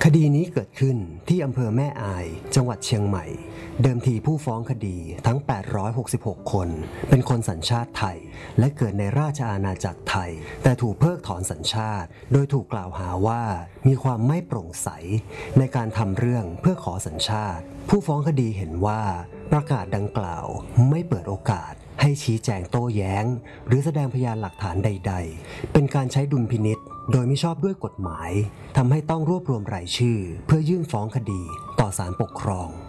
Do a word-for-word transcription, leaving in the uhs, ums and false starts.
คดีนี้เกิดขึ้นที่อำเภอแม่อายจังหวัดเชียงใหม่เดิมทีผู้ฟ้องคดีทั้งแปดร้อยหกสิบหกคนเป็นคนสัญชาติไทยและเกิดในราชอาณาจักรไทยแต่ถูกเพิกถอนสัญชาติโดยถูกกล่าวหาว่ามีความไม่โปร่งใสในการทำเรื่องเพื่อขอสัญชาติผู้ฟ้องคดีเห็นว่าประกาศดังกล่าวไม่เปิดโอกาสให้ชี้แจงโต้แย้งหรือแสดงพยานหลักฐานใดๆเป็นการใช้ดุลพินิจโดยมิชอบด้วยกฎหมายทำให้ต้องรวบรวมรายชื่อเพื่อยื่นฟ้องคดีต่อศาลปกครอง